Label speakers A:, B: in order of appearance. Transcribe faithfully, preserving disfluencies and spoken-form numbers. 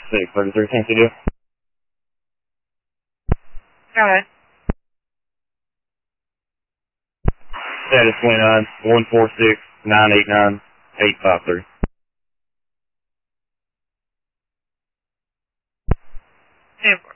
A: six thirty-three, can you do?
B: Go ahead.
A: Status twenty-nine, one four six, nine eight nine, eight five three.
B: ten four.